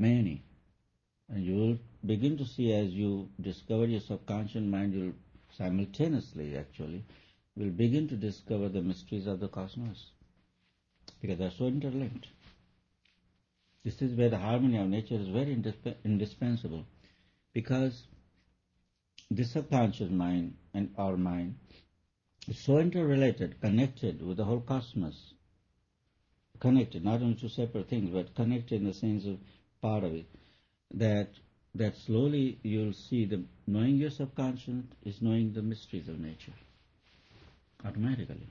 many. And you will begin to see as you discover your subconscious mind, you'll simultaneously actually will begin to discover the mysteries of the cosmos, because they're so interlinked. This is where the harmony of nature is very indispensable, because the subconscious mind and our mind is so interrelated, connected with the whole cosmos, connected not only to separate things, but connected in the sense of part of it, that slowly you'll see the knowing your subconscious is knowing the mysteries of nature automatically.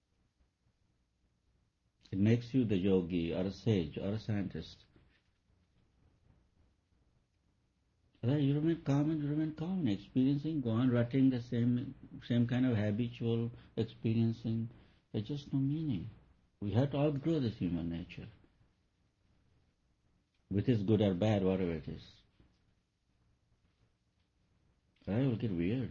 It makes you the yogi or a sage or a scientist. You remain calm, experiencing, go on rutting the same kind of habitual experiencing. There's just no meaning. We have to outgrow this human nature, with its good or bad, whatever it is. It will get weird.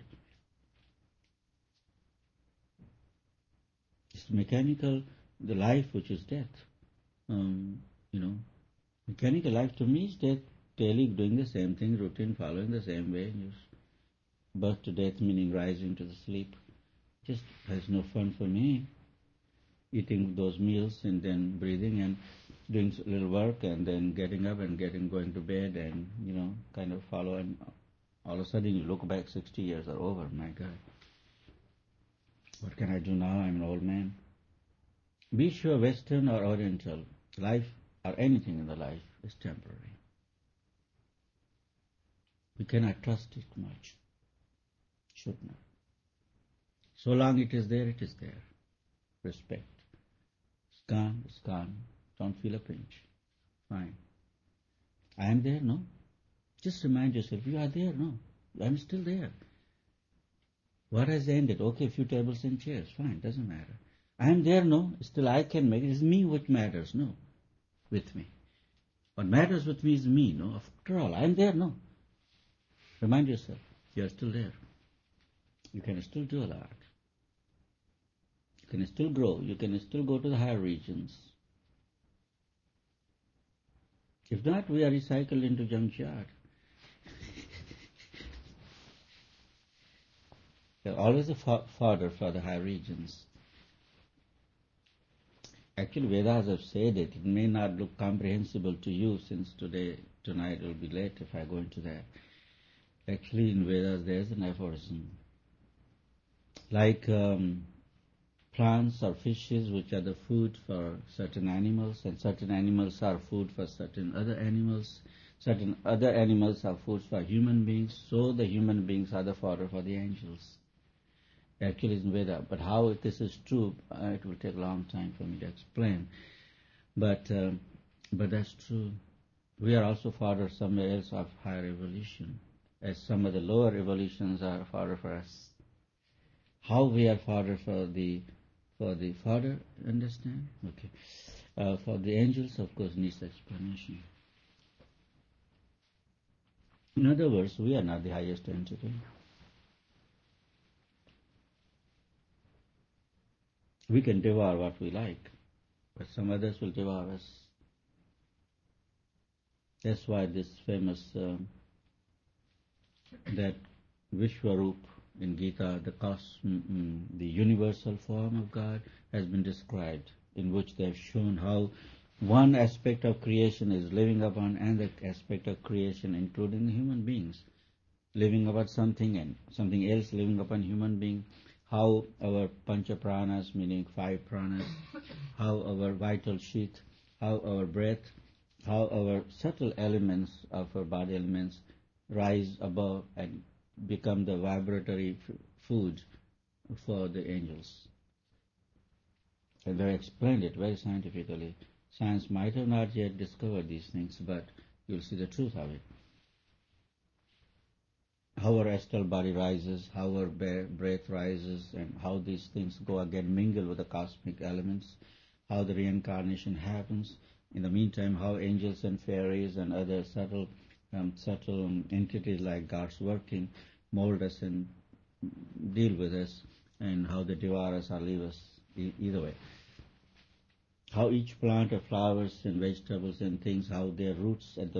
It's mechanical, the life which is death. Mechanical life to me is death, daily doing the same thing, routine, following the same way. Birth to death meaning rising to the sleep. Just has no fun for me. Eating those meals and then breathing and doing a little work and then getting up and going to bed and, kind of follow, and all of a sudden you look back 60 years are over. My God. What can I do now? I'm an old man. Be sure Western or Oriental life or anything in the life is temporary. We cannot trust it much. Should not. So long it is there, it is there. Respect. It's gone, it's gone. Don't feel a pinch. Fine. I am there, no? Just remind yourself, you are there, no? I'm still there. What has ended? Okay, a few tables and chairs, fine, doesn't matter. I am there, no? Still I can make it. It's me what matters, no? With me. What matters with me is me, no? After all, I am there, no? Remind yourself, you are still there. You can still do a lot. You can still grow. You can still go to the higher regions. If not, we are recycled into junkyard. There are always a fodder for the higher regions. Actually, Vedas have said it. It may not look comprehensible to you, since tonight will be late if I go into that. Actually, in Vedas there is an aphorism. Like plants or fishes, which are the food for certain animals, and certain animals are food for certain other animals. Certain other animals are food for human beings, so the human beings are the fodder for the angels. Actually, in Veda, but how this is true, it will take a long time for me to explain. But that's true. We are also fodder somewhere else of higher evolution, as some of the lower evolutions are fodder for us. How we are fodder for the fodder, understand? Okay. For the angels, of course, needs explanation. In other words, we are not the highest entity. We can devour what we like, but some others will devour us. That's why this famous, that Vishwarup in Gita, the universal form of God, has been described, in which they have shown how one aspect of creation is living upon another aspect of creation, including the human beings, living upon something and something else living upon human being. How our pancha pranas, meaning 5 pranas, how our vital sheath, how our breath, how our subtle elements of our body elements rise above and become the vibratory food for the angels. And they explained it very scientifically. Science might have not yet discovered these things, but you'll see the truth of it. How our astral body rises, how our breath rises, and how these things go again mingle with the cosmic elements, how the reincarnation happens. In the meantime, how angels and fairies and other subtle entities like God's working mold us and deal with us, and how they devour us or leave us either way. How each plant or flowers and vegetables and things, how their roots at the